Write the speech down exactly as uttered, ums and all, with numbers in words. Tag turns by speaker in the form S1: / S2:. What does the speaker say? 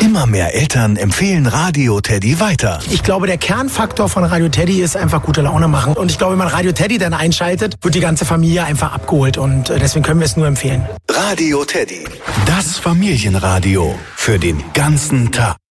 S1: Immer mehr Eltern empfehlen Radio Teddy weiter.
S2: Ich glaube, der Kernfaktor von Radio Teddy ist einfach gute Laune machen. Und ich glaube, wenn man Radio Teddy dann einschaltet, wird die ganze Familie einfach abgeholt. Und deswegen können wir es nur empfehlen.
S1: Radio Teddy. Das Familienradio für den ganzen Tag.